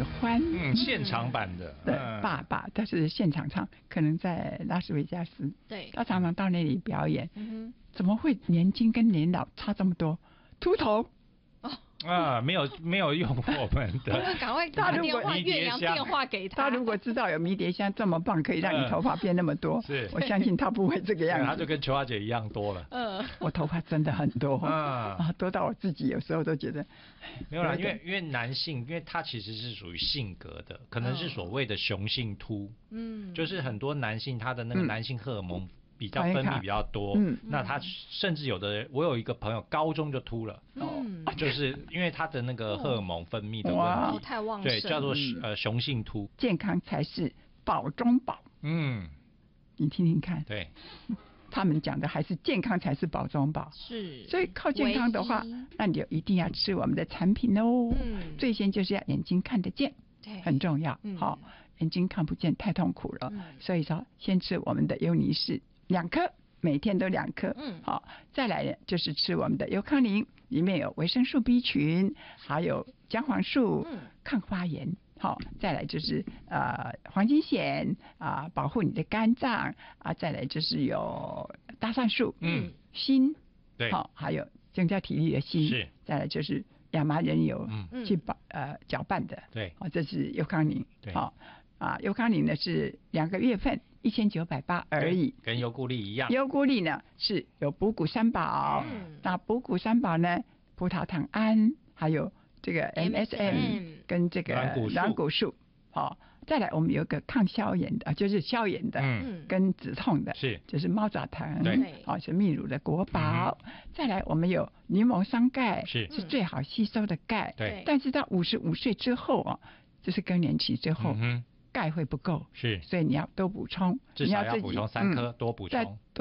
欢， 现场版的爸爸，但是现场唱，可能在拉斯维加斯， 对， 他常常到那里表演，怎么会年轻跟年老差这么多？秃头。 没有用我们的， 赶快打电话岳阳电话给他。 他如果知道有迷迭香这么棒，可以让你头发变那么多，我相信他不会这个样子。 他就跟秋花姐一样多了。 我头发真的很多，多到我自己有时候都觉得没有啦，因为男性，因为他其实是属于性格的，可能是所谓的雄性秃，就是很多男性他的那个男性荷尔蒙比较分泌比较多，那他甚至有的人，我有一个朋友高中就秃了，就是因为他的那个荷尔蒙分泌的问题， 太旺盛， 对，叫做雄性秃。 健康才是宝中宝，你听听看， 对， 他们讲的还是健康才是宝中宝， 是， 所以靠健康的话，那你就一定要吃我们的产品哦，最先就是要眼睛看得见， 对， 很重要，好，眼睛看不见太痛苦了，所以说先吃我们的优尼氏2颗，每天都2颗，好，再来就是吃我们的优康宁，里面有维生素 B 群，还有姜黄素，抗发炎，好，再来就是黄金酰保护你的肝脏再来就是有大蒜素，锌， 对， 好，还有增加体力的锌，是，再来就是亚麻仁油，去搅拌的， 对， 好，这是优康宁， 对， 好优康宁呢是2个月份，1980而已， 跟优固力一样。 优固力呢是有补骨3宝，那补骨3宝呢，葡萄糖胺，还有这个 MSM 跟这个软骨素，好，再来我们有个抗消炎的，就是消炎的，跟止痛的， 是， 就是猫爪藤， 对， 好，是泌乳的国宝。再来我们有柠檬桑钙，是最好吸收的钙， 对， 但是到55岁之后就是更年期之后，钙会不够， 是， 所以你要多补充， 至少要补充3颗，多补充。